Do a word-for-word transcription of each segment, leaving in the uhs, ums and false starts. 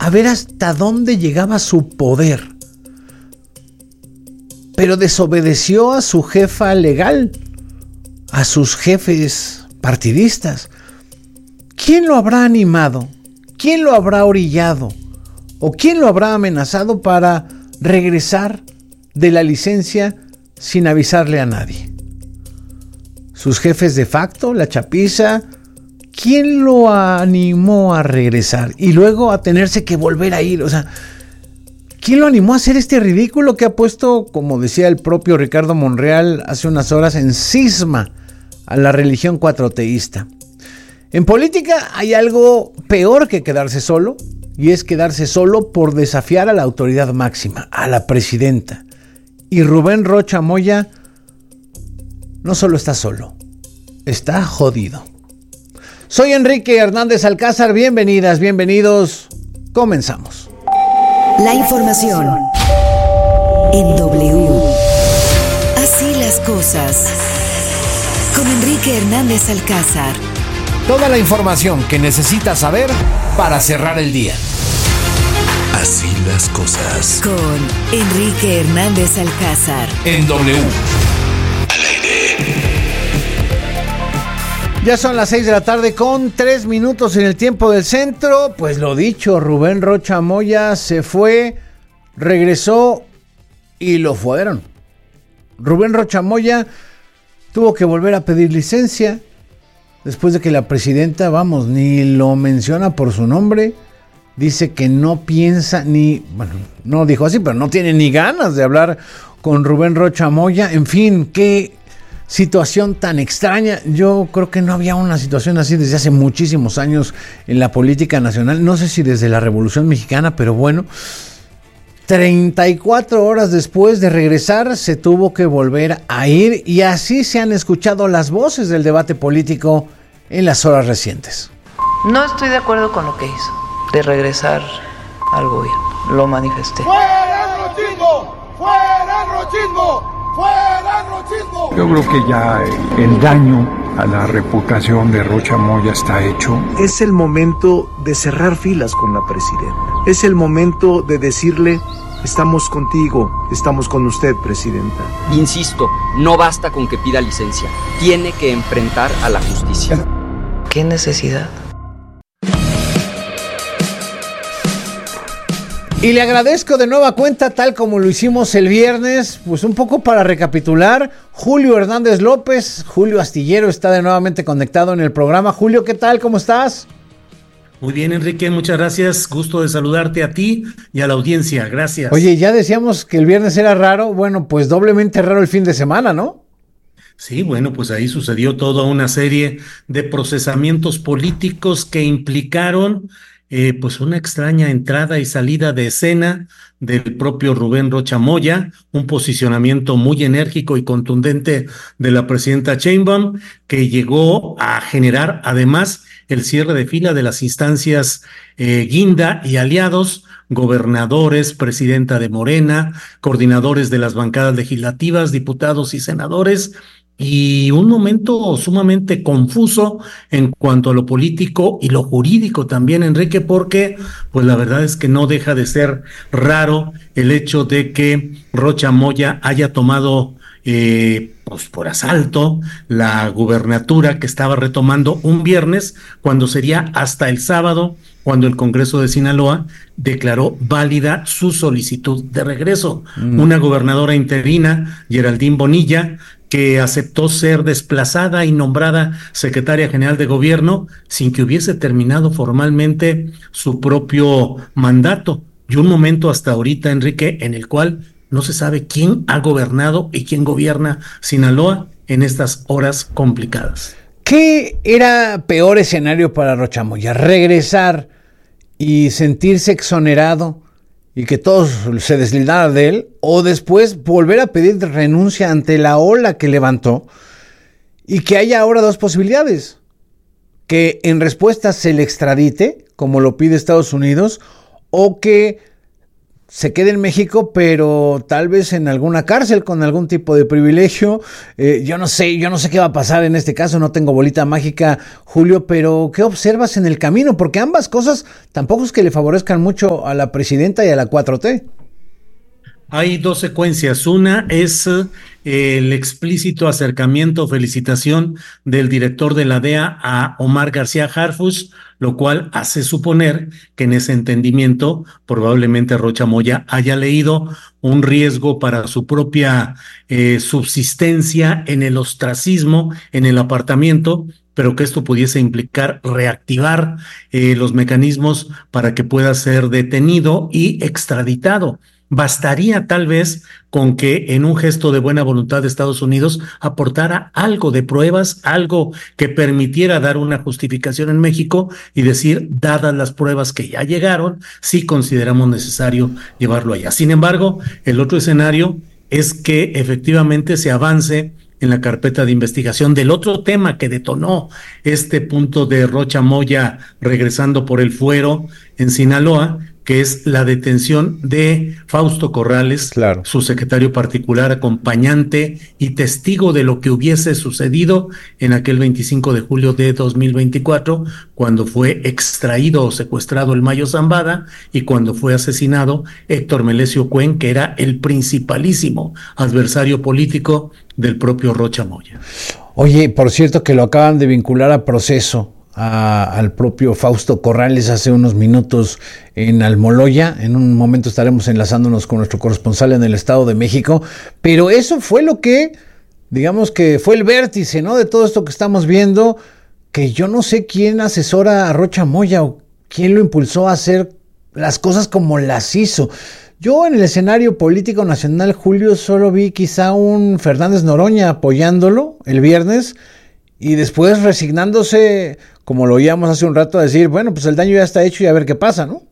a ver hasta dónde llegaba su poder. Pero desobedeció a su jefa legal, a sus jefes partidistas. ¿Quién lo habrá animado? ¿Quién lo habrá orillado? ¿O quién lo habrá amenazado para regresar de la licencia sin avisarle a nadie? ¿Sus jefes de facto, la chapiza? ¿Quién lo animó a regresar y luego a tenerse que volver a ir? O sea, ¿quién lo animó a hacer este ridículo que ha puesto, como decía el propio Ricardo Monreal hace unas horas, en cisma a la religión cuatroteísta? En política hay algo peor que quedarse solo, y es quedarse solo por desafiar a la autoridad máxima, a la presidenta. Y Rubén Rocha Moya no solo está solo, está jodido. Soy Enrique Hernández Alcázar, bienvenidas, bienvenidos, comenzamos. La información en W. Así las cosas. Con Enrique Hernández Alcázar. Toda la información que necesitas saber para cerrar el día. Así las cosas. Con Enrique Hernández Alcázar. En W. Al aire. Ya son las seis de la tarde con tres minutos en el tiempo del centro. Pues lo dicho, Rubén Rocha Moya se fue, regresó y lo fueron. Rubén Rocha Moya tuvo que volver a pedir licencia después de que la presidenta, vamos, ni lo menciona por su nombre. Dice que no piensa ni, bueno, no dijo así, pero no tiene ni ganas de hablar con Rubén Rocha Moya. En fin, qué situación tan extraña. Yo creo que no había una situación así desde hace muchísimos años en la política nacional. No sé si desde la Revolución Mexicana, pero bueno, treinta y cuatro horas después de regresar se tuvo que volver a ir, y así se han escuchado las voces del debate político en las horas recientes. No estoy de acuerdo con lo que hizo, de regresar al gobierno. Lo manifesté. ¡Fuera el rochismo! ¡Fuera el rochismo! ¡Fuera el rochismo! Yo creo que ya el, el daño a la reputación de Rocha Moya está hecho. Es el momento de cerrar filas con la presidenta. Es el momento de decirle: estamos contigo, estamos con usted, presidenta. Insisto, no basta con que pida licencia. Tiene que enfrentar a la justicia. ¿Qué necesidad? Y le agradezco de nueva cuenta, tal como lo hicimos el viernes, pues un poco para recapitular. Julio Hernández López, Julio Astillero, está de nuevamente conectado en el programa. Julio, ¿qué tal? ¿Cómo estás? Muy bien, Enrique, muchas gracias. Gusto de saludarte a ti y a la audiencia. Gracias. Oye, ya decíamos que el viernes era raro. Bueno, pues doblemente raro el fin de semana, ¿no? Sí, bueno, pues ahí sucedió toda una serie de procesamientos políticos que implicaron Eh, pues una extraña entrada y salida de escena del propio Rubén Rocha Moya, un posicionamiento muy enérgico y contundente de la presidenta Sheinbaum, que llegó a generar además el cierre de fila de las instancias eh, Guinda y aliados, gobernadores, presidenta de Morena, coordinadores de las bancadas legislativas, diputados y senadores, y un momento sumamente confuso en cuanto a lo político y lo jurídico también, Enrique, porque pues la verdad es que no deja de ser raro el hecho de que Rocha Moya haya tomado eh, pues por asalto la gubernatura que estaba retomando un viernes, cuando sería hasta el sábado cuando el Congreso de Sinaloa declaró válida su solicitud de regreso. Mm. Una gobernadora interina, Geraldine Bonilla, que aceptó ser desplazada y nombrada secretaria general de gobierno sin que hubiese terminado formalmente su propio mandato. Y un momento hasta ahorita, Enrique, en el cual no se sabe quién ha gobernado y quién gobierna Sinaloa en estas horas complicadas. ¿Qué era peor escenario para Rocha Moya? ¿Regresar y sentirse exonerado y que todos se deslindaran de él, o después volver a pedir renuncia ante la ola que levantó, y que haya ahora dos posibilidades: que en respuesta se le extradite, como lo pide Estados Unidos, o que se quede en México, pero tal vez en alguna cárcel con algún tipo de privilegio. Eh, yo no sé, yo no sé qué va a pasar en este caso, no tengo bolita mágica, Julio, pero ¿qué observas en el camino? Porque ambas cosas tampoco es que le favorezcan mucho a la presidenta y a la cuatro T. Hay dos secuencias. Una es eh, el explícito acercamiento, felicitación del director de la D E A a Omar García Harfuch, lo cual hace suponer que en ese entendimiento probablemente Rocha Moya haya leído un riesgo para su propia eh, subsistencia en el ostracismo, en el apartamiento, pero que esto pudiese implicar reactivar eh, los mecanismos para que pueda ser detenido y extraditado. Bastaría tal vez con que en un gesto de buena voluntad de Estados Unidos aportara algo de pruebas, algo que permitiera dar una justificación en México y decir, dadas las pruebas que ya llegaron, sí consideramos necesario llevarlo allá. Sin embargo, el otro escenario es que efectivamente se avance en la carpeta de investigación del otro tema que detonó este punto de Rocha Moya regresando por el fuero en Sinaloa, que es la detención de Fausto Corrales, claro, su secretario particular, acompañante y testigo de lo que hubiese sucedido en aquel veinticinco de julio de dos mil veinticuatro, cuando fue extraído o secuestrado el Mayo Zambada y cuando fue asesinado Héctor Melesio Cuen, que era el principalísimo adversario político del propio Rocha Moya. Oye, por cierto que lo acaban de vincular a proceso A, al propio Fausto Corrales hace unos minutos en Almoloya. En un momento estaremos enlazándonos con nuestro corresponsal en el Estado de México, pero eso fue lo que, digamos que fue el vértice, ¿no?, de todo esto que estamos viendo, que yo no sé quién asesora a Rocha Moya o quién lo impulsó a hacer las cosas como las hizo. Yo en el escenario político nacional, Julio, solo vi quizá un Fernández Noroña apoyándolo el viernes y después resignándose, como lo oíamos hace un rato, a decir, bueno, pues el daño ya está hecho y a ver qué pasa, ¿no?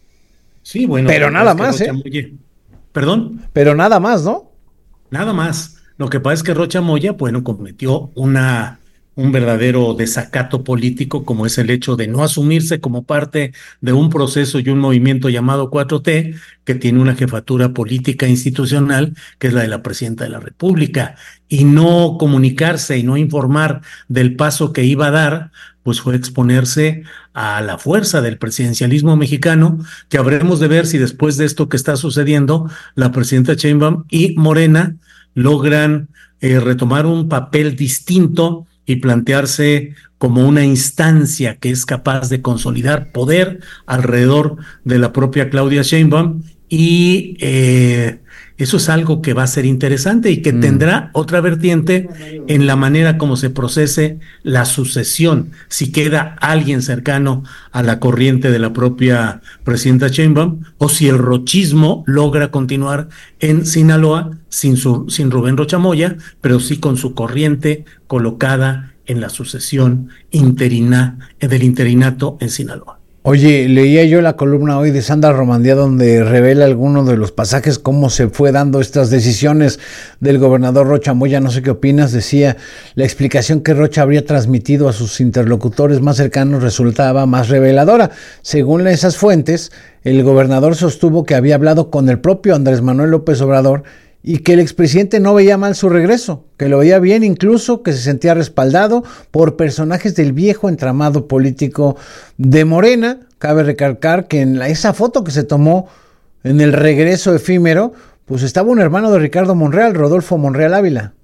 Sí, bueno. Pero nada más, Rocha ¿eh? Moya, ¿perdón? Pero nada más, ¿no? Nada más. Lo que pasa es que Rocha Moya, bueno, cometió una, un verdadero desacato político, como es el hecho de no asumirse como parte de un proceso y un movimiento llamado cuatro T, que tiene una jefatura política institucional, que es la de la presidenta de la República, y no comunicarse y no informar del paso que iba a dar, pues fue exponerse a la fuerza del presidencialismo mexicano, que habremos de ver si después de esto que está sucediendo, la presidenta Sheinbaum y Morena logran eh, retomar un papel distinto y plantearse como una instancia que es capaz de consolidar poder alrededor de la propia Claudia Sheinbaum, y eh, eso es algo que va a ser interesante y que mm. tendrá otra vertiente en la manera como se procese la sucesión, si queda alguien cercano a la corriente de la propia presidenta Sheinbaum o si el rochismo logra continuar en Sinaloa sin, su, sin Rubén Rocha Moya, pero sí con su corriente colocada en la sucesión interina, del interinato en Sinaloa. Oye, leía yo la columna hoy de Sandra Romandía donde revela algunos de los pasajes, cómo se fue dando estas decisiones del gobernador Rocha Moya. No sé qué opinas. Decía, la explicación que Rocha habría transmitido a sus interlocutores más cercanos resultaba más reveladora. Según esas fuentes, el gobernador sostuvo que había hablado con el propio Andrés Manuel López Obrador y que el expresidente no veía mal su regreso, que lo veía bien, incluso que se sentía respaldado por personajes del viejo entramado político de Morena. Cabe recalcar que en la, esa foto que se tomó en el regreso efímero, pues estaba un hermano de Ricardo Monreal, Rodolfo Monreal Ávila.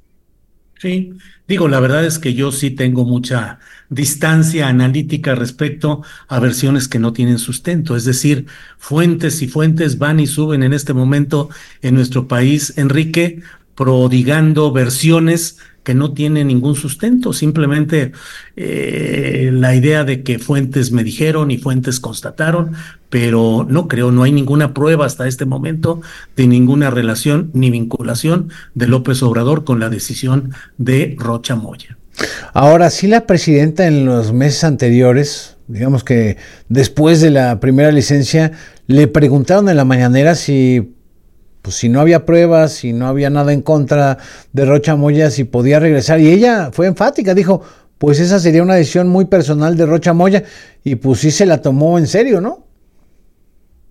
Sí, digo, la verdad es que yo sí tengo mucha distancia analítica respecto a versiones que no tienen sustento, es decir, fuentes y fuentes van y suben en este momento en nuestro país, Enrique, prodigando versiones que no tienen ningún sustento, simplemente eh, la idea de que fuentes me dijeron y fuentes constataron, pero no creo, no hay ninguna prueba hasta este momento de ninguna relación ni vinculación de López Obrador con la decisión de Rocha Moya. Ahora, sí, la presidenta en los meses anteriores, digamos que después de la primera licencia, le preguntaron en la mañanera si, pues, si no había pruebas, si no había nada en contra de Rocha Moya, si podía regresar, y ella fue enfática, dijo, pues esa sería una decisión muy personal de Rocha Moya, y pues sí se la tomó en serio, ¿no?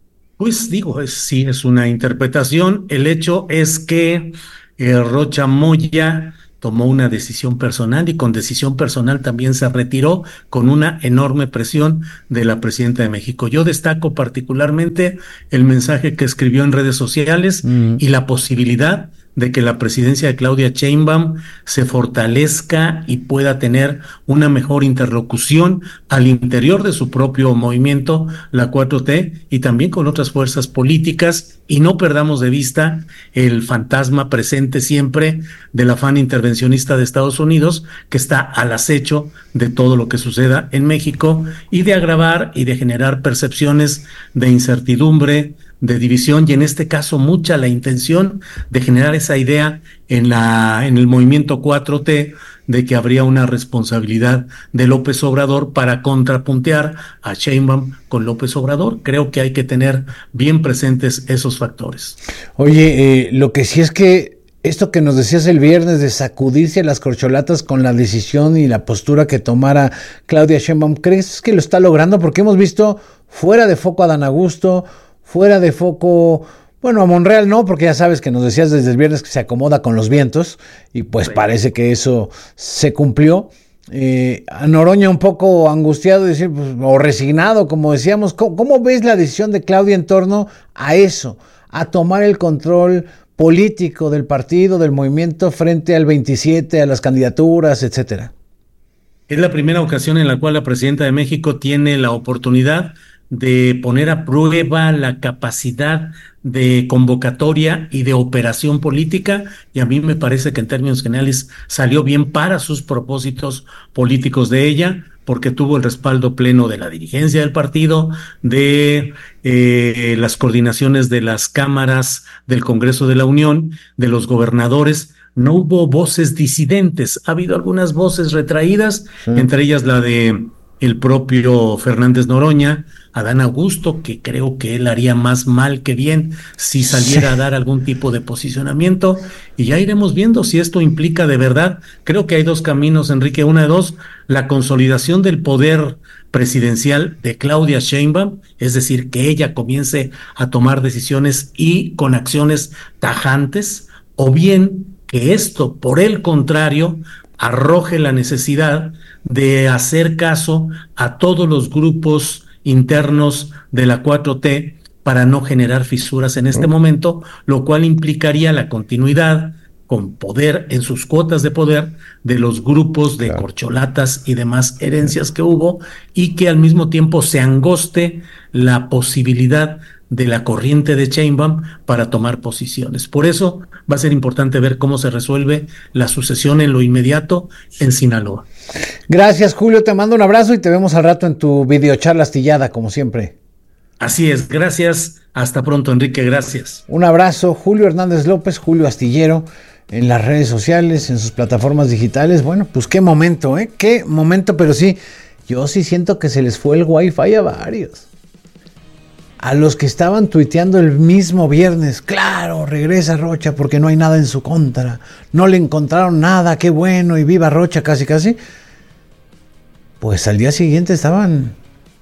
Pues digo, es, sí, es una interpretación. El hecho es que eh, Rocha Moya tomó una decisión personal y con decisión personal también se retiró con una enorme presión de la presidenta de México. Yo destaco particularmente el mensaje que escribió en redes sociales mm. y la posibilidad de que la presidencia de Claudia Sheinbaum se fortalezca y pueda tener una mejor interlocución al interior de su propio movimiento, la cuatro T, y también con otras fuerzas políticas, y no perdamos de vista el fantasma presente siempre del afán intervencionista de Estados Unidos, que está al acecho de todo lo que suceda en México, y de agravar y de generar percepciones de incertidumbre, de división, y en este caso mucha la intención de generar esa idea en la en el movimiento cuatro T de que habría una responsabilidad de López Obrador para contrapuntear a Sheinbaum con López Obrador. Creo que hay que tener bien presentes esos factores. Oye, eh, lo que sí es que esto que nos decías el viernes de sacudirse a las corcholatas con la decisión y la postura que tomara Claudia Sheinbaum, ¿crees que lo está logrando? Porque hemos visto fuera de foco a Dan Augusto, fuera de foco, bueno, a Monreal no, porque ya sabes que nos decías desde el viernes que se acomoda con los vientos, y pues sí, parece que eso se cumplió. Eh, a Noroña un poco angustiado, decir, pues, o resignado, como decíamos. ¿Cómo, ¿Cómo ves la decisión de Claudia en torno a eso, a tomar el control político del partido, del movimiento, frente al veintisiete, a las candidaturas, etcétera? Es la primera ocasión en la cual la presidenta de México tiene la oportunidad de poner a prueba la capacidad de convocatoria y de operación política, y a mí me parece que en términos generales salió bien para sus propósitos políticos de ella, porque tuvo el respaldo pleno de la dirigencia del partido, de eh, las coordinaciones de las cámaras del Congreso de la Unión, de los gobernadores. No hubo voces disidentes, ha habido algunas voces retraídas, sí, entre ellas la de el propio Fernández Noroña, Adán Augusto, que creo que él haría más mal que bien si saliera sí. a dar algún tipo de posicionamiento, y ya iremos viendo si esto implica de verdad. Creo que hay dos caminos, Enrique, una de dos: la consolidación del poder presidencial de Claudia Sheinbaum, es decir, que ella comience a tomar decisiones y con acciones tajantes, o bien que esto, por el contrario, arroje la necesidad de hacer caso a todos los grupos internos de la cuatro T para no generar fisuras en este momento, lo cual implicaría la continuidad con poder en sus cuotas de poder de los grupos de claro. corcholatas y demás herencias que hubo, y que al mismo tiempo se angoste la posibilidad de la corriente de Sheinbaum para tomar posiciones. Por eso va a ser importante ver cómo se resuelve la sucesión en lo inmediato en Sinaloa. Gracias, Julio, te mando un abrazo y te vemos al rato en tu videocharla astillada, como siempre. Así es, gracias, hasta pronto, Enrique, gracias. Un abrazo, Julio Hernández López, Julio Astillero, en las redes sociales, en sus plataformas digitales. Bueno, pues qué momento, ¿eh? Qué momento, pero sí, yo sí siento que se les fue el wifi a varios. A los que estaban tuiteando el mismo viernes, claro, regresa Rocha porque no hay nada en su contra, no le encontraron nada, qué bueno, y viva Rocha, casi casi. Pues al día siguiente estaban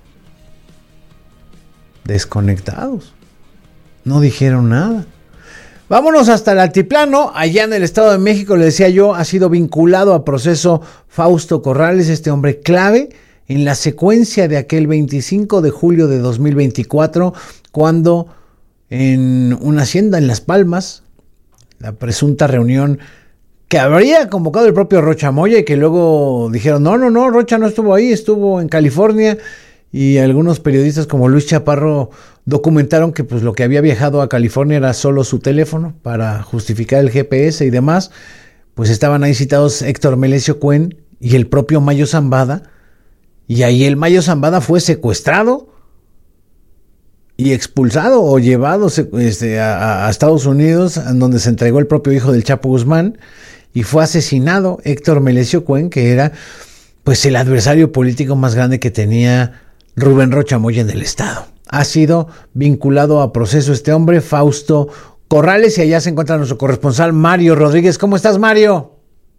desconectados, no dijeron nada. Vámonos hasta el altiplano, allá en el Estado de México, le decía yo, ha sido vinculado a proceso Fausto Corrales, este hombre clave en la secuencia de aquel veinticinco de julio de dos mil veinticuatro, cuando en una hacienda en Las Palmas, la presunta reunión que habría convocado el propio Rocha Moya, y que luego dijeron, no, no, no, Rocha no estuvo ahí, estuvo en California, y algunos periodistas como Luis Chaparro documentaron que pues lo que había viajado a California era solo su teléfono para justificar el G P S y demás. Pues estaban ahí citados Héctor Melesio Cuen y el propio Mayo Zambada, y ahí el Mayo Zambada fue secuestrado y expulsado o llevado este, a, a Estados Unidos, en donde se entregó el propio hijo del Chapo Guzmán, y fue asesinado Héctor Melesio Cuen, que era pues el adversario político más grande que tenía Rubén Rocha Moya en el estado. Ha sido vinculado a proceso este hombre, Fausto Corrales, y allá se encuentra nuestro corresponsal Mario Rodríguez. ¿Cómo estás, Mario?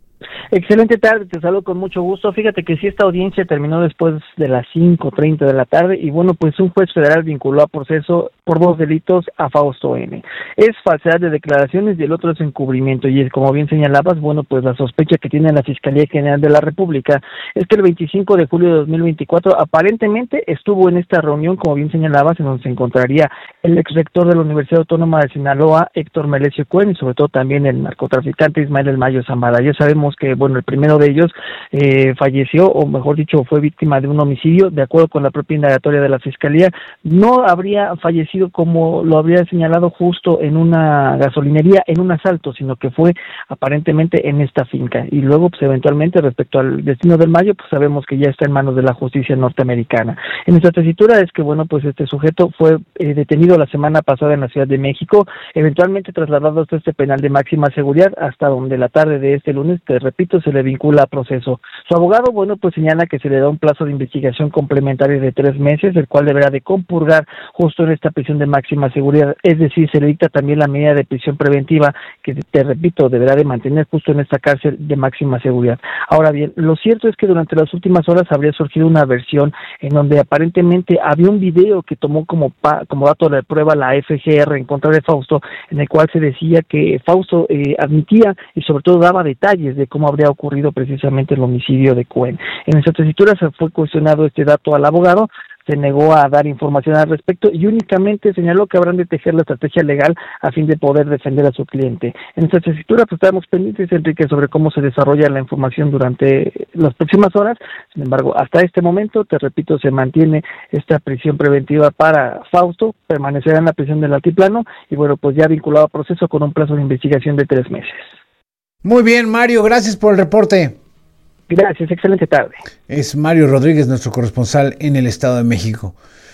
Excelente tarde, te saludo con mucho gusto. Fíjate que sí, esta audiencia terminó después de las cinco treinta de la tarde y bueno, pues un juez federal vinculó a proceso por dos delitos a Fausto N. Es falsedad de declaraciones y el otro es encubrimiento y es, como bien señalabas, bueno, pues la sospecha que tiene la Fiscalía General de la República es que el veinticinco de julio de dos mil veinticuatro aparentemente estuvo en esta reunión, como bien señalabas, en donde se encontraría el exrector de la Universidad Autónoma de Sinaloa, Héctor Melesio Cuen, y sobre todo también el narcotraficante Ismael El Mayo Zambada. Ya sabemos que, bueno, el primero de ellos eh, falleció, o mejor dicho, fue víctima de un homicidio. De acuerdo con la propia indagatoria de la Fiscalía, no habría fallecido como lo habría señalado justo en una gasolinería, en un asalto, sino que fue aparentemente en esta finca. Y luego, pues eventualmente, respecto al destino del Mayo, pues sabemos que ya está en manos de la justicia norteamericana. En esta tesitura es que, bueno, pues este sujeto fue eh, detenido la semana pasada en la Ciudad de México, eventualmente trasladado hasta este penal de máxima seguridad, hasta donde la tarde de este lunes, te repito, se le vincula a proceso. Su abogado, bueno, pues señala que se le da un plazo de investigación complementario de tres meses, el cual deberá de compurgar justo en esta prisión de máxima seguridad, es decir, se le dicta también la medida de prisión preventiva que, te repito, deberá de mantener justo en esta cárcel de máxima seguridad. Ahora bien, lo cierto es que durante las últimas horas habría surgido una versión en donde aparentemente había un video que tomó como pa, como dato de prueba la F G R en contra de Fausto, en el cual se decía que Fausto eh, admitía y sobre todo daba detalles de cómo habría ocurrido precisamente el homicidio de Cuen. En esa tesitura se fue cuestionado este dato al abogado, se negó a dar información al respecto y únicamente señaló que habrán de tejer la estrategia legal a fin de poder defender a su cliente. En esta tesitura pues estamos pendientes, Enrique, sobre cómo se desarrolla la información durante las próximas horas. Sin embargo, hasta este momento, te repito, se mantiene esta prisión preventiva para Fausto, permanecerá en la prisión del altiplano y bueno, pues ya vinculado a proceso con un plazo de investigación de tres meses. Muy bien, Mario, gracias por el reporte. Gracias, excelente tarde. Es Mario Rodríguez, nuestro corresponsal en el Estado de México.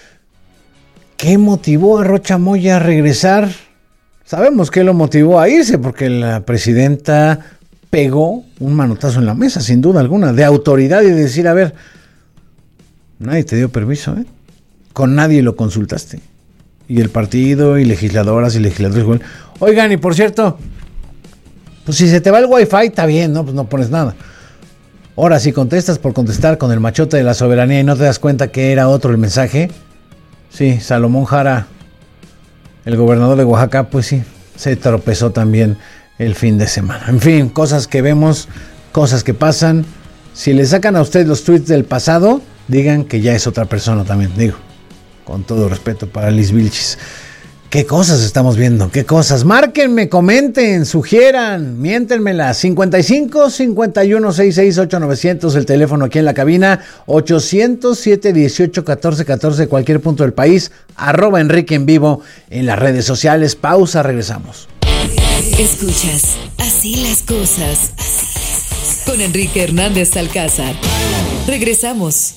¿Qué motivó a Rocha Moya a regresar? Sabemos que lo motivó a irse porque la presidenta pegó un manotazo en la mesa, sin duda alguna, de autoridad y de decir, a ver, nadie te dio permiso, ¿eh? Con nadie lo consultaste. Y el partido y legisladoras y legisladores, oigan, y por cierto, pues si se te va el wifi, está bien, ¿no? Pues no pones nada. Ahora, si contestas por contestar con el machote de la soberanía y no te das cuenta que era otro el mensaje, sí, Salomón Jara, el gobernador de Oaxaca, pues sí, se tropezó también el fin de semana. En fin, cosas que vemos, cosas que pasan. Si le sacan a usted los tweets del pasado, digan que ya es otra persona también, digo, con todo respeto para Liz Vilchis. ¿Qué cosas estamos viendo? ¿Qué cosas? Márquenme, comenten, sugieran, miéntenmela. cincuenta y cinco, cincuenta y uno, sesenta y seis, ocho mil novecientos, el teléfono aquí en la cabina. ochocientos, siete dieciocho, catorce catorce, cualquier punto del país. Arroba Enrique en vivo en las redes sociales. Pausa, regresamos. Escuchas Así las cosas con Enrique Hernández Alcázar. Regresamos.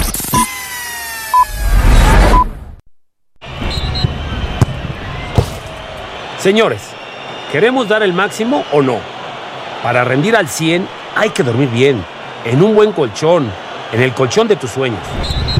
Señores, ¿queremos dar el máximo o no? Para rendir al cien hay que dormir bien, en un buen colchón, en el colchón de tus sueños.